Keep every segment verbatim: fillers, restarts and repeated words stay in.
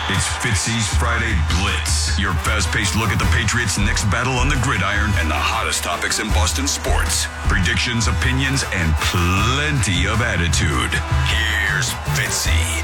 It's Fitzy's Friday Blitz, your fast-paced look at the Patriots' next battle on the gridiron and the hottest topics in Boston sports. Predictions, opinions, and plenty of attitude. Here's Fitzy.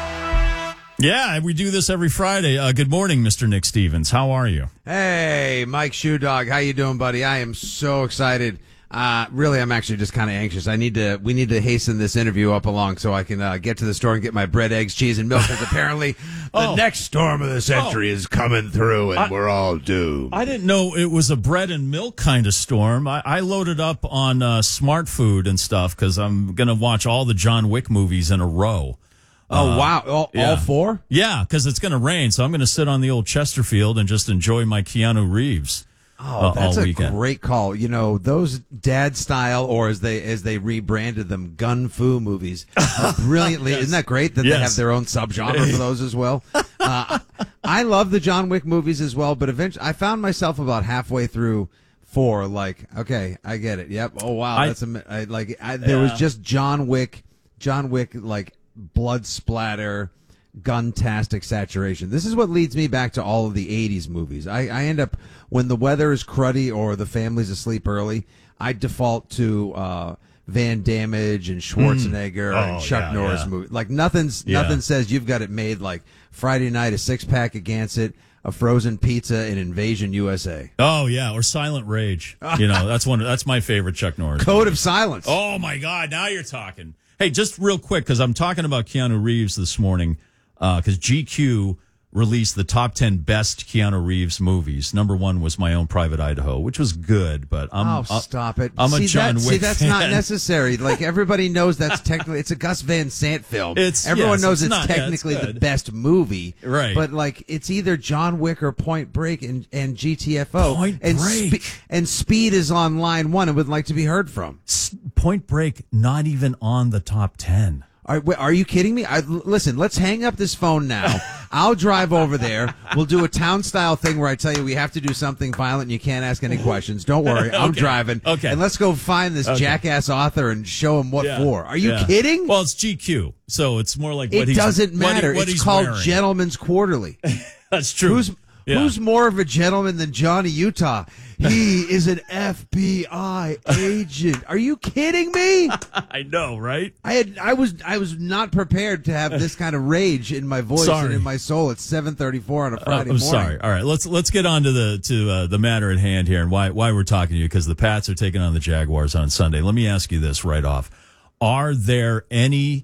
Yeah, we do this every Friday. Uh, good morning, Mister Nick Stevens. How are you? Hey, Mike Shoe Dog. How you doing, buddy? I am so excited. Uh, really, I'm actually just kind of anxious. I need to, we need to hasten this interview up along so I can uh, get to the store and get my bread, eggs, cheese, and milk, because apparently the Oh. next storm of the century Oh. is coming through, and I- we're all doomed. I didn't know it was a bread and milk kind of storm. I, I loaded up on uh, smart food and stuff because I'm going to watch all the John Wick movies in a row. oh, Uh, wow. All, yeah. all four? Yeah, because it's going to rain, so I'm going to sit on the old Chesterfield and just enjoy my Keanu Reeves. Oh, uh, that's all a weekend. great call. You know, those dad style, or as they as they rebranded them, gun fu movies, are brilliantly. Yes. Isn't that great that Yes. they have their own subgenre for those as well? Uh, I love the John Wick movies as well, but eventually I found myself about halfway through four, like, okay, I get it. Yep. Oh wow, I- that's a I, like I, there was Yeah. just John Wick, John Wick like blood splatter. Gun-tastic saturation. This is what leads me back to all of the eighties movies. I, I end up, when the weather is cruddy or the family's asleep early, I default to uh, Van Damme and Schwarzenegger Mm. and Oh, Chuck yeah, Norris yeah. movies. Like nothing's Yeah. nothing says you've got it made like Friday night, a six-pack of Gansett, a frozen pizza, and Invasion U S A. Oh yeah, or Silent Rage. You know, that's one. That's my favorite Chuck Norris. Code movie. of Silence. Oh my God! Now you're talking. Hey, just real quick, because I'm talking about Keanu Reeves this morning. Because G Q released the top ten best Keanu Reeves movies. Number one was My Own Private Idaho, which was good, but I'm Oh, uh, stop it! I'm a see, John that, Wick See, that's fan. not necessary. Like everybody knows, that's technically it's a Gus Van Sant film. It's- Everyone yes, knows it's it's, not- yeah, it's technically the good. best movie, Right. But like, it's either John Wick or Point Break and, and G T F O. Point and Break. Spe- and Speed is on line one and would like to be heard from. S- Point Break, not even on the top ten. Are, wait, are you kidding me? I, listen, let's hang up this phone now. I'll drive over there. We'll do a town style thing where I tell you we have to do something violent and you can't ask any questions. Don't worry. I'm Okay. driving. Okay. And let's go find this Okay. jackass author and show him what Yeah. for. Are you Yeah. kidding? Well, it's G Q, so it's more like what it he's, doesn't what he- matter. what it's he's called wearing. Gentleman's Quarterly. That's true. Who's Yeah. who's more of a gentleman than Johnny Utah? He is an F B I agent. Are you kidding me? I know, right? I had I was I was not prepared to have this kind of rage in my voice Sorry. and in my soul at seven thirty-four on a Uh, Friday I'm morning. sorry. All right, let's let's get on to the to uh, the matter at hand here and why why we're talking to you, because the Pats are taking on the Jaguars on Sunday. Let me ask you this right off: are there any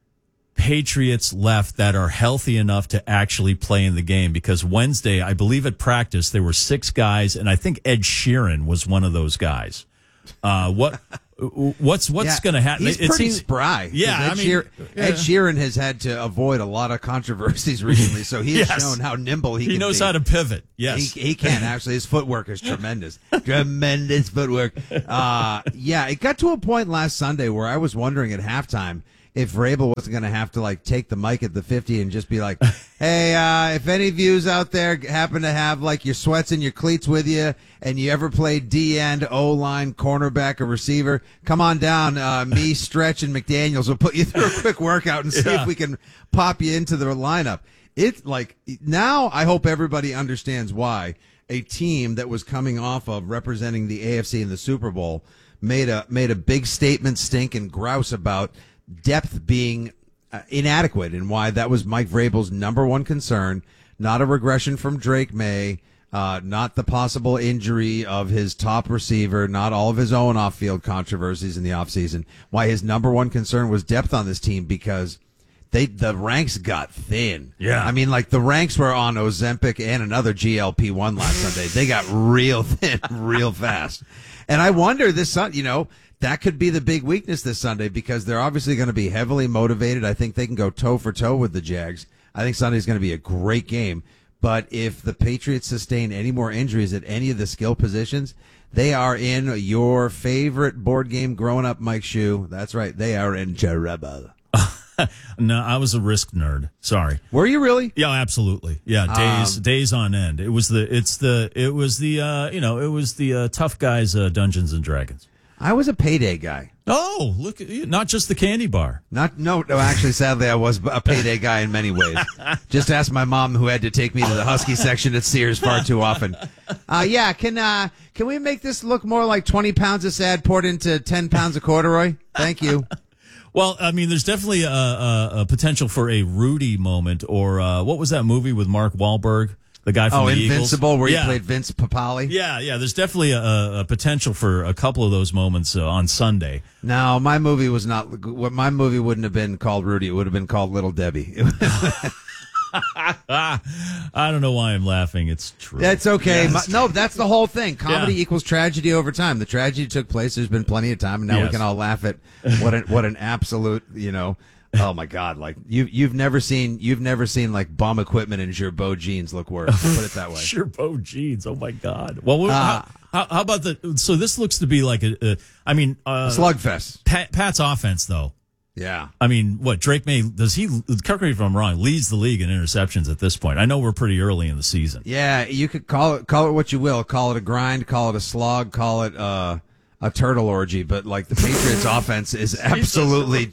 Patriots left that are healthy enough to actually play in the game? Because Wednesday, I believe at practice there were six guys, and I think Ed Sheeran was one of those guys. Uh, what what's what's Yeah, going to happen? He's pretty spry. Yeah, Ed, I mean, Sheer- yeah. Ed Sheeran has had to avoid a lot of controversies recently, so he's Yes. shown how nimble he, He can knows be. how to pivot. Yes. He, he can actually. His footwork is tremendous. Tremendous footwork. Uh, yeah, it got to a point last Sunday where I was wondering at halftime if Vrabel wasn't going to have to like take the mic at the fifty and just be like, "Hey, uh, if any of yous out there happen to have like your sweats and your cleats with you, and you ever played D end, O line, cornerback, or receiver, come on down. Uh, me, Stretch, and McDaniels will put you through a quick workout and see Yeah. if we can pop you into the lineup." It's like now I hope everybody understands why a team that was coming off of representing the A F C in the Super Bowl made a made a big statement, stink, and grouse about depth being uh, inadequate, and why that was Mike Vrabel's number one concern. Not a regression from Drake May, uh, not the possible injury of his top receiver, not all of his own off-field controversies in the offseason. Why his number one concern was depth on this team, because they the ranks got thin. Yeah. I mean, like the ranks were on Ozempic and another G L P one last Sunday. They got real thin, real fast. And I wonder this Sun, you know, that could be the big weakness this Sunday, because they're obviously going to be heavily motivated. I think they can go toe for toe with the Jags. I think Sunday's going to be a great game. But if the Patriots sustain any more injuries at any of the skill positions, they are in your favorite board game growing up, Mike Shue. That's right. They are in trouble. No, I was a risk nerd. Sorry. Were you really? Yeah, absolutely. Yeah, days Um, days on end. It was the it's the it was the uh you know it was the uh, tough guys uh, Dungeons and Dragons. I was a payday guy. Oh, look at you. Not just the candy bar. Not no, no. Actually, sadly, I was a payday guy in many ways. Just ask my mom, who had to take me to the Husky section at Sears far too often. Uh, yeah, can uh, can we make this look more like twenty pounds of sad poured into ten pounds of corduroy? Thank you. Well, I mean, there's definitely a, a, a potential for a Rudy moment, or uh, what was that movie with Mark Wahlberg? The guy from oh, the Invincible, Eagles. where yeah. he played Vince Papali? Yeah, yeah. There's definitely a, a potential for a couple of those moments uh, on Sunday. No, my movie was not. My movie wouldn't have been called Rudy. It would have been called Little Debbie. I don't know why I'm laughing. It's true. That's okay. Yes. My, no, that's the whole thing. Comedy Yeah. equals tragedy over time. The tragedy took place. There's been plenty of time, and now Yes. we can all laugh at what an, what an absolute, you know. Oh my God! Like you, you've never seen, you've never seen like bum equipment and Girbaud jeans look worse. Put it that way. Girbaud jeans. Oh my God. Well, what, Uh, how, how, how about the? So this looks to be like a. a I mean, uh, Slugfest. Pat, Pat's offense, though. Yeah. I mean, what Drake May does he? Correct me if I'm wrong. Leads the league in interceptions at this point. I know we're pretty early in the season. Yeah. You could call it, call it what you will. Call it a grind. Call it a slog. Call it uh, a turtle orgy. But like the Patriots' offense is absolutely.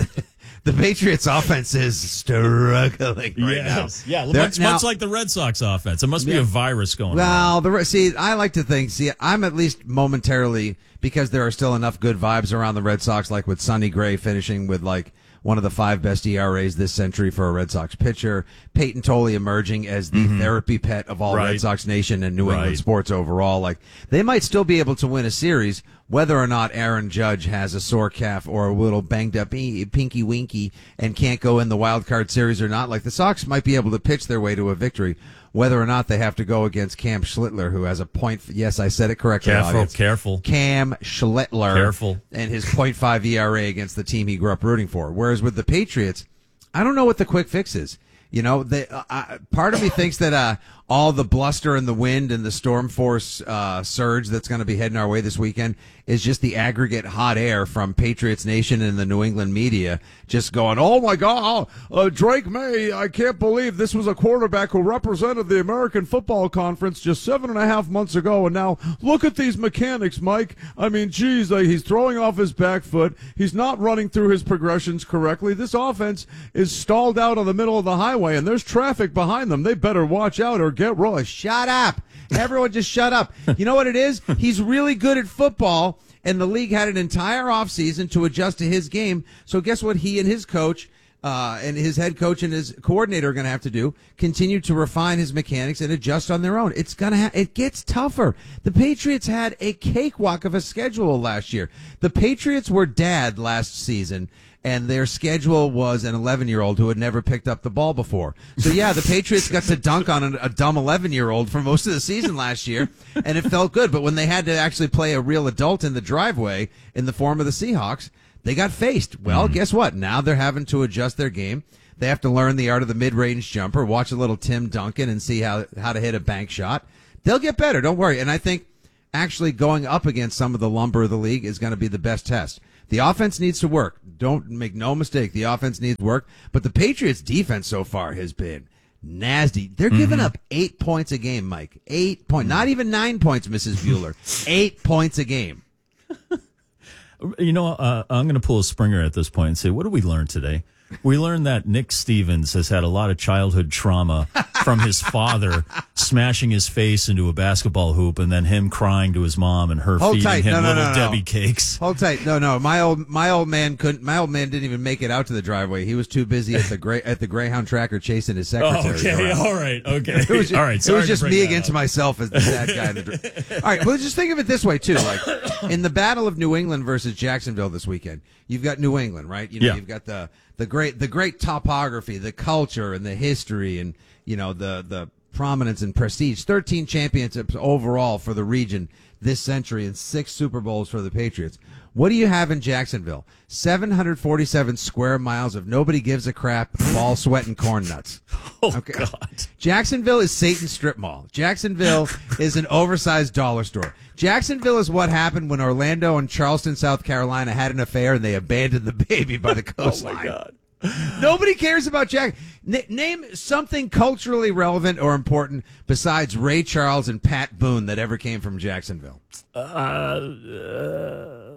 The Patriots' offense is struggling right yes. now. Yeah, They're- much, now- much like the Red Sox offense. It must be Yeah. a virus going on. Well, the see, I like to think. See, I'm at least momentarily, because there are still enough good vibes around the Red Sox, like with Sonny Gray finishing with like one of the five best E R As this century for a Red Sox pitcher. Peyton Tolle emerging as the therapy pet of all Right. Red Sox nation and New England Right. sports overall. Like they might still be able to win a series, whether or not Aaron Judge has a sore calf or a little banged up e- pinky winky and can't go in the wild card series or not. Like the Sox might be able to pitch their way to a victory, whether or not they have to go against Cam Schlittler, who has a point. Yes, I said it correctly. Careful, audience. careful. Cam Schlittler. Careful. And his point five E R A against the team he grew up rooting for. Whereas with the Patriots, I don't know what the quick fix is. You know, they, uh, I, part of me thinks that uh, all the bluster and the wind and the storm force uh, surge that's going to be heading our way this weekend is just the aggregate hot air from Patriots Nation and the New England media just going, oh, my God, uh, Drake May, I can't believe this was a quarterback who represented the American Football Conference just seven and a half months ago, and now look at these mechanics, Mike. I mean, geez, uh, he's throwing off his back foot. He's not running through his progressions correctly. This offense is stalled out on the middle of the highway, and there's traffic behind them. They better watch out or get rolling. Shut up. Everyone just shut up. You know what it is? He's really good at football, and the league had an entire offseason to adjust to his game. So guess what he and his coach uh, and his head coach and his coordinator are going to have to do? Continue to refine his mechanics and adjust on their own. It's gonna ha- it gets tougher. The Patriots had a cakewalk of a schedule last year. The Patriots were dad last season, and their schedule was an eleven-year-old who had never picked up the ball before. So, yeah, the Patriots got to dunk on a, a dumb eleven-year-old for most of the season last year, and it felt good. But when they had to actually play a real adult in the driveway in the form of the Seahawks, they got faced. Well, mm. guess what? Now they're having to adjust their game. They have to learn the art of the mid-range jumper, watch a little Tim Duncan and see how, how to hit a bank shot. They'll get better, don't worry. And I think actually going up against some of the lumber of the league is going to be the best test. The offense needs to work. Don't make no mistake. The offense needs work. But the Patriots' defense so far has been nasty. They're giving Mm-hmm. up eight points a game, Mike. Eight points. Not even nine points, Missus Bueller. Eight points a game. You know, uh, I'm going to pull a Springer at this point and say, what did we learn today? We learned that Nick Stevens has had a lot of childhood trauma from his father smashing his face into a basketball hoop and then him crying to his mom and her Hold feeding tight. him No, no, little no, no. Debbie cakes. Hold tight. No, no. My old my old man couldn't. My old man didn't even make it out to the driveway. He was too busy at the gray at the Greyhound tracker chasing his secretary. Oh, okay, around. all right, okay. It was just, all right, it sorry was to just bring me that against up. myself as the sad guy. In the dr- all right, well, just think of it this way too. Like in the battle of New England versus Jacksonville this weekend, you've got New England, right? You know, Yeah. you've got the the great the great topography, the culture, and the history, and you know the the prominence and prestige. Thirteen championships overall for the region this century, and six Super Bowls for the Patriots. What do you have in Jacksonville? seven hundred forty-seven square miles of nobody gives a crap, ball, sweat, and corn nuts. Oh, Okay. God. Jacksonville is Satan's strip mall. Jacksonville is an oversized dollar store. Jacksonville is what happened when Orlando and Charleston, South Carolina had an affair and they abandoned the baby by the Oh, coastline. my God. Nobody cares about Jack. N- name something culturally relevant or important besides Ray Charles and Pat Boone that ever came from Jacksonville. Uh, uh,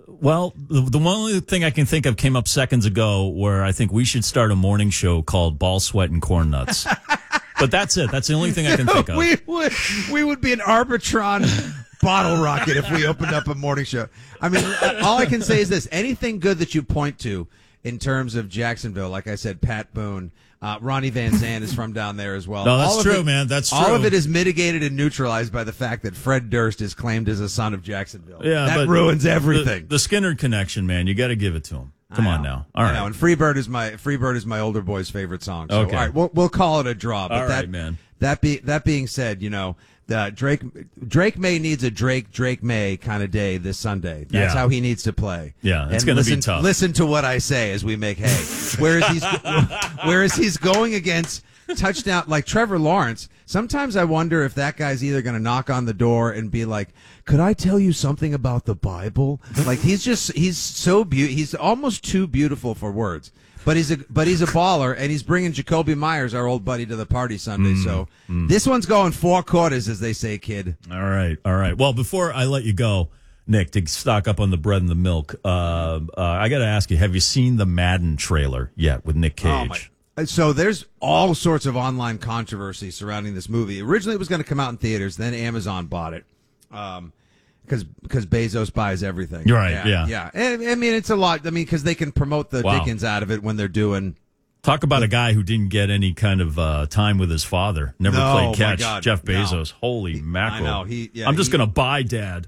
Well, the, the only thing I can think of came up seconds ago where I think we should start a morning show called Ball, Sweat, and Corn Nuts. But that's it. That's the only thing I can think of. we would we would be an Arbitron bottle rocket if we opened up a morning show. I mean, all I can say is this: anything good that you point to in terms of Jacksonville, like I said, Pat Boone, uh, Ronnie Van Zant is from down there as well. No, that's all true, it, man. That's true. All of it is mitigated and neutralized by the fact that Fred Durst is claimed as a son of Jacksonville. Yeah, that but ruins everything. The, the Skinner connection, man. You got to give it to him. Come on now. All right. I know, and Freebird is my Freebird is my older boy's favorite song. So, Okay. all right, we'll we'll call it a draw. But All that, right, man. That be that being said, you know, the Drake Drake May needs a Drake Drake May kind of day this Sunday. That's Yeah. how he needs to play. Yeah, it's And gonna be listen- tough. Listen to what I say as we make hay. Whereas he's whereas he's going against touchdown like Trevor Lawrence. Sometimes I wonder if that guy's either going to knock on the door and be like, "Could I tell you something about the Bible?" Like he's just he's so beautiful. He's almost too beautiful for words. But he's a but he's a baller, and he's bringing Jacoby Myers, our old buddy, to the party Sunday. Mm, so this one's going four quarters, as they say, kid. All right. All right. Well, before I let you go, Nick, to stock up on the bread and the milk, uh, uh, I got to ask you, have you seen the Madden trailer yet with Nick Cage? Oh, my. So there's all sorts of online controversy surrounding this movie. Originally, it was going to come out in theaters. Then Amazon bought it. Um, because because Bezos buys everything. You're right, yeah. Yeah. And, I mean, it's a lot. I mean, because they can promote the Wow. dickens out of it when they're doing. Talk about a guy who didn't get any kind of uh, time with his father. Never No, played my catch. God, Jeff no. Bezos. Holy He- mackerel. I know, he- yeah, I'm just he- going to buy Dad.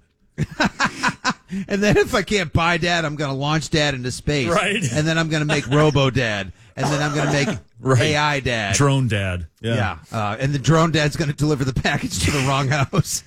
And then if I can't buy Dad, I'm going to launch Dad into space. Right. And then I'm going to make Robo Dad. And then I'm going to make Right. A I Dad. Drone Dad. Yeah. Yeah. Uh, and the drone dad's going to deliver the package to the wrong house.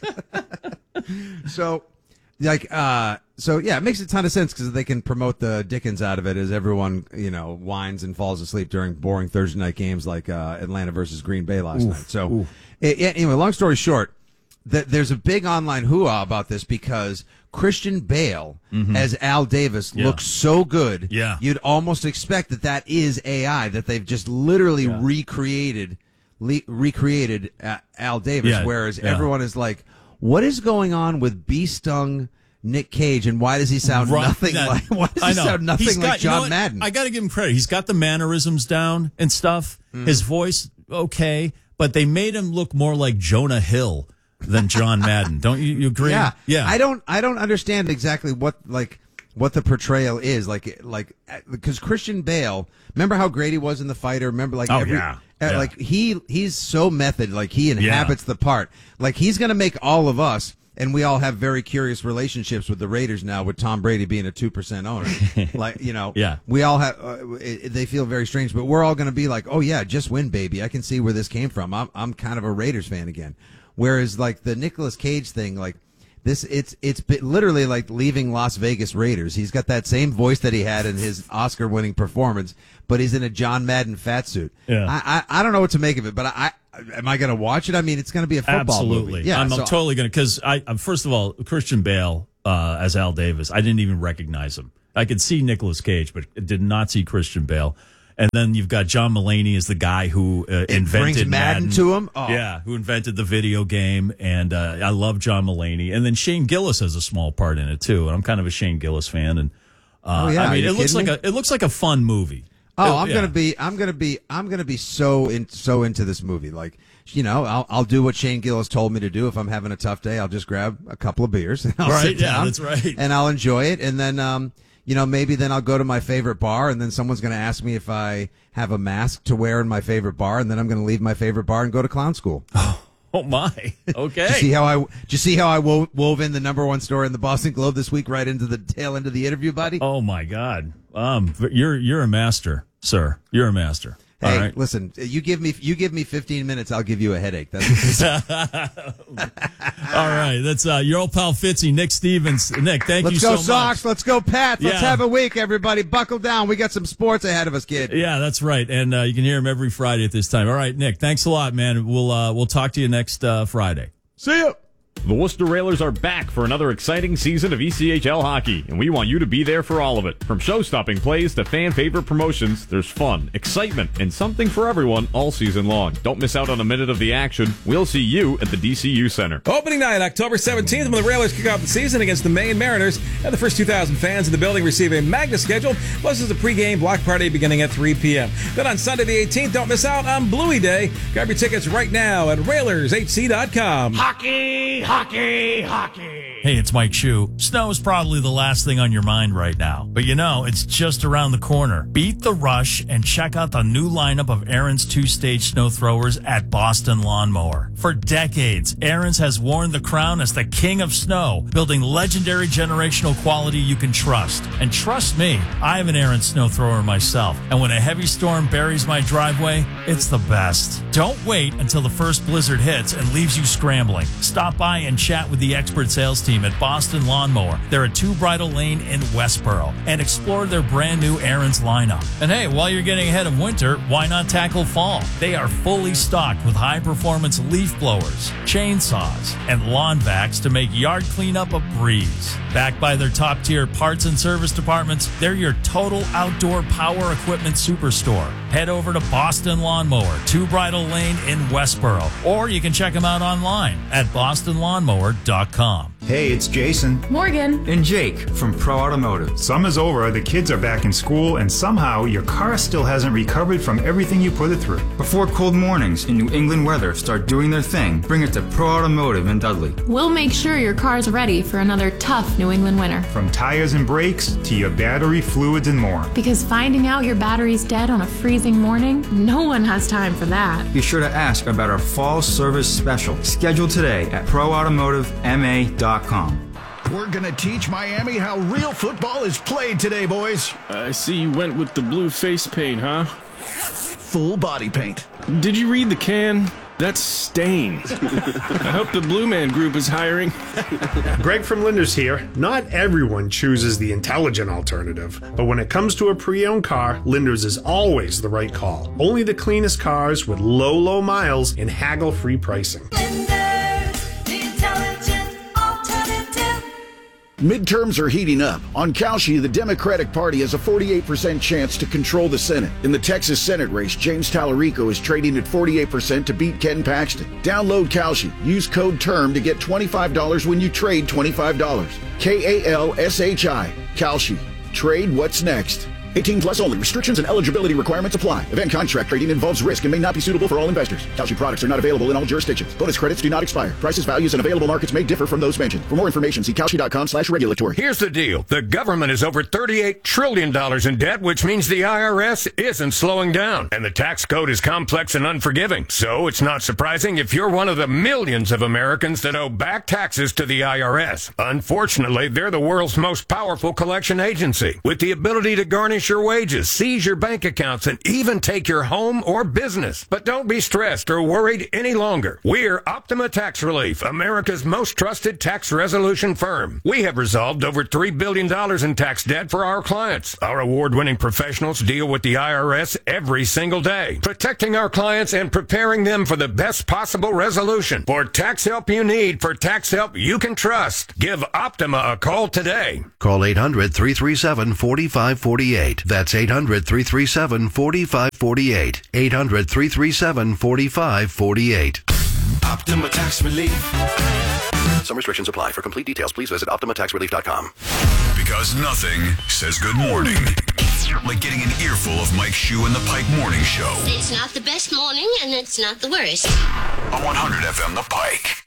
so, like, uh, so yeah, it makes a ton of sense because they can promote the dickens out of it as everyone, you know, whines and falls asleep during boring Thursday night games like uh, Atlanta versus Green Bay last night. So, it, it- anyway, long story short, th- there's a big online hoo-ha about this because Christian Bale as Al Davis Yeah. looks so good. Yeah. You'd almost expect that that is A I, that they've just literally recreated le- recreated uh, Al Davis, Yeah, whereas yeah. everyone is like, what is going on with bee-stung Nick Cage, and why does he sound Right, nothing that- like why does I he know. sound nothing He's like got- you know John what? Madden? I got to give him credit. He's got the mannerisms down and stuff. Mm. His voice, okay, but they made him look more like Jonah Hill than John Madden. Don't you, you agree? Yeah, Yeah. I don't. I don't understand exactly what like what the portrayal is like. Like because Christian Bale, remember how great he was in The Fighter? Remember like Oh, every, yeah. uh, Yeah. like he he's so method. Like he inhabits the part. Like he's gonna make all of us. And we all have very curious relationships with the Raiders now, with Tom Brady being a two percent owner. Like, you know, Yeah. we all have, uh, it, they feel very strange, but we're all going to be like, oh yeah, just win, baby. I can see where this came from. I'm, I'm kind of a Raiders fan again. Whereas like the Nicolas Cage thing, like this, it's, it's been literally like leaving Las Vegas Raiders. He's got that same voice that he had in his Oscar winning performance, but he's in a John Madden fat suit. Yeah. I, I, I don't know what to make of it, but I, I am I going to watch it? I mean, it's going to be a football Absolutely. movie. Yeah. I'm, I'm so- totally going to, because I, I'm, first of all, Christian Bale uh, as Al Davis, I didn't even recognize him. I could see Nicolas Cage, but did not see Christian Bale. And then you've got John Mulaney as the guy who uh, It invented brings Madden to him? Oh. Yeah, who invented the video game. And uh, I love John Mulaney. And then Shane Gillis has a small part in it, too. And I'm kind of a Shane Gillis fan. And uh, Oh, yeah. I Are mean, you it looks kidding like me? a it looks like a fun movie. Oh, Uh, I'm yeah. gonna be, I'm gonna be, I'm gonna be so in, so into this movie. Like, you know, I'll, I'll do what Shane Gillis told me to do. If I'm having a tough day, I'll just grab a couple of beers and I'll Right, sit yeah, down. that's right. And I'll enjoy it. And then, um, you know, maybe then I'll go to my favorite bar, and then someone's gonna ask me if I have a mask to wear in my favorite bar, and then I'm gonna leave my favorite bar and go to clown school. Oh, my. Okay. Did you see how I? Did you see how I wove, wove in the number one story in the Boston Globe this week, right into the tail end of the interview, buddy? Oh my God! Um, you're you're a master, sir. You're a master. Hey, All right. listen, you give me you give me fifteen minutes, I'll give you a headache. That's All right. That's uh, your old pal Fitzy, Nick Stevens. Nick, thank Let's you go so Sox. much. Let's go Pats. Let's Yeah. have a week, everybody. Buckle down. We got some sports ahead of us, kid. Yeah, that's right. And uh, you can hear him every Friday at this time. All right, Nick. Thanks a lot, man. We'll uh, we'll talk to you next uh, Friday. See ya. The Worcester Railers are back for another exciting season of E C H L hockey, and we want you to be there for all of it. From show-stopping plays to fan-favorite promotions, there's fun, excitement, and something for everyone all season long. Don't miss out on a minute of the action. We'll see you at the D C U Center. Opening night, October seventeenth, when the Railers kick off the season against the Maine Mariners, and the first two thousand fans in the building receive a Magna schedule, plus there's a pregame block party beginning at three p.m. Then on Sunday the eighteenth, don't miss out on Bluey Day. Grab your tickets right now at Railers H C dot com. Hockey, hockey, hockey. Hey, it's Mike Shue. Snow is probably the last thing on your mind right now, but you know, it's just around the corner. Beat the rush and check out the new lineup of Aaron's two-stage snow throwers at Boston Lawnmower. For decades, Aaron's has worn the crown as the king of snow, building legendary generational quality you can trust. And trust me, I have an Aaron's snow thrower myself, and when a heavy storm buries my driveway, it's the best. Don't wait until the first blizzard hits and leaves you scrambling. Stop by and chat with the expert sales team at Boston Lawnmower. They're at Two Bridle Lane in Westboro, and explore their brand new Aaron's lineup. And hey, while you're getting ahead of winter, why not tackle fall? They are fully stocked with high-performance leaf blowers, chainsaws, and lawn vacs to make yard cleanup a breeze. Backed by their top-tier parts and service departments, they're your total outdoor power equipment superstore. Head over to Boston Lawnmower, Two Bridle Lane in Westboro, or you can check them out online at boston lawnmower dot com. Hey, it's Jason, Morgan, and Jake from Pro Automotive. Summer's over, the kids are back in school, and somehow your car still hasn't recovered from everything you put it through. Before cold mornings and New England weather start doing their thing, bring it to Pro Automotive in Dudley. We'll make sure your car's ready for another tough New England winter. From tires and brakes to your battery, fluids, and more. Because finding out your battery's dead on a freezing morning, no one has time for that. Be sure to ask about our fall service special. Schedule today at pro automotive m a dot com. We're going to teach Miami how real football is played today, boys. I see you went with the blue face paint, huh? Full body paint. Did you read the can? That's Stain. I hope the Blue Man Group is hiring. Greg from Linders here. Not everyone chooses the intelligent alternative, but when it comes to a pre-owned car, Linders is always the right call. Only the cleanest cars with low, low miles and haggle-free pricing. Linders, the intelligent alternative. Midterms are heating up. On Kalshi, the Democratic Party has a forty-eight percent chance to control the Senate. In the Texas Senate race, James Tallarico is trading at forty-eight percent to beat Ken Paxton. Download Kalshi. Use code TERM to get twenty-five dollars when you trade twenty-five dollars. K A L S H I. Kalshi. Trade what's next. eighteen plus only. Restrictions and eligibility requirements apply. Event contract trading involves risk and may not be suitable for all investors. Kalshi products are not available in all jurisdictions. Bonus credits do not expire. Prices, values, and available markets may differ from those mentioned. For more information, see Kalshi.com slash regulatory. Here's the deal. The government is over thirty-eight trillion dollars in debt, which means the I R S isn't slowing down. And the tax code is complex and unforgiving. So it's not surprising if you're one of the millions of Americans that owe back taxes to the I R S. Unfortunately, they're the world's most powerful collection agency, with the ability to garnish your wages, seize your bank accounts, and even take your home or business. But don't be stressed or worried any longer. We're Optima Tax Relief, America's most trusted tax resolution firm. We have resolved over three billion dollars in tax debt for our clients. Our award-winning professionals deal with the I R S every single day, protecting our clients and preparing them for the best possible resolution. For tax help you need, for tax help you can trust, give Optima a call today. Call eight hundred, three three seven, four five four eight. That's eight hundred, three three seven, four five four eight. eight hundred, three three seven, four five four eight. Optima Tax Relief. Some restrictions apply. For complete details, please visit optima tax relief dot com. Because nothing says good morning like getting an earful of Mike Shue and the Pike Morning Show. It's not the best morning, and it's not the worst. On one hundred F M The Pike.